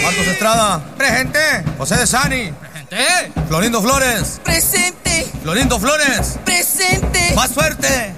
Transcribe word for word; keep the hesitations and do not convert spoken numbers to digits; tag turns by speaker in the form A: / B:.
A: Marcos Estrada.
B: Presente.
A: José de Sani.
B: Presente.
A: Florindo Flores.
C: Presente.
A: Florindo Flores.
C: Presente.
A: Más fuerte.